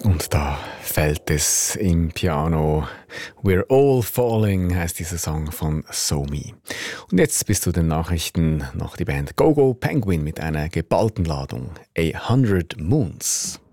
Und da fällt es im Piano. We're All Falling heißt dieser Song von So Me. Und jetzt bis zu den Nachrichten noch die Band Go Go Penguin mit einer geballten Ladung. 100 Moons.